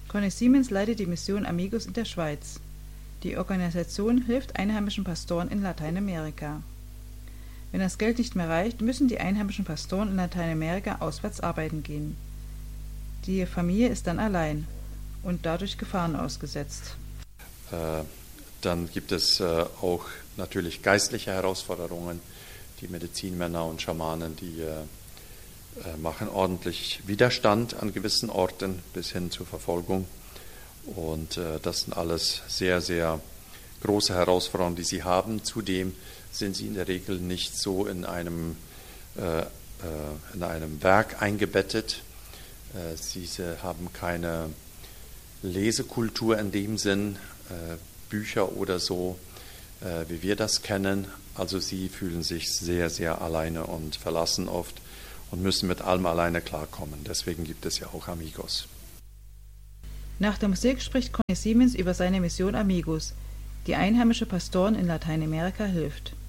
Conny Siemens leitet die Mission Amigos in der Schweiz. Die Organisation hilft einheimischen Pastoren in Lateinamerika. Wenn das Geld nicht mehr reicht, müssen die einheimischen Pastoren in Lateinamerika auswärts arbeiten gehen. Die Familie ist dann allein und dadurch Gefahren ausgesetzt. Dann gibt es auch natürlich geistliche Herausforderungen. Die Medizinmänner und Schamanen, die machen ordentlich Widerstand an gewissen Orten bis hin zur Verfolgung. Und das sind alles sehr, sehr große Herausforderungen, die sie haben. Zudem sind sie in der Regel nicht so in einem Werk eingebettet. Sie haben keine Lesekultur in dem Sinn, Bücher oder so, wie wir das kennen. Also sie fühlen sich sehr, sehr alleine und verlassen oft und müssen mit allem alleine klarkommen. Deswegen gibt es ja auch Amigos. Nach der Musik spricht Conny Siemens über seine Mission Amigos, die einheimische Pastoren in Lateinamerika hilft.